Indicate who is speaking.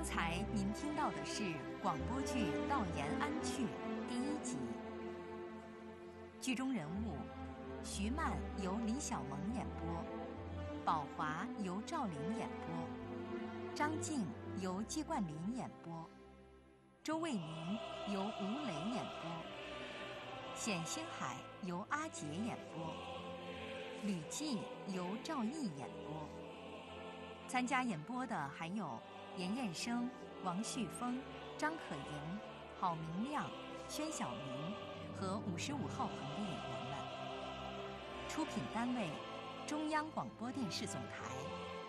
Speaker 1: 刚才您听到的是广播剧《到延安去》第1集，剧中人物徐曼由李小萌演播，宝华由赵玲演播，张静由季冠霖演播，周卫民由吴磊演播，冼星海由阿杰演播，吕季由赵毅演播。参加演播的还有严彦生、王旭峰、张可盈、郝明亮、宣晓明和55号棚的演员们。出品单位：中央广播电视总台。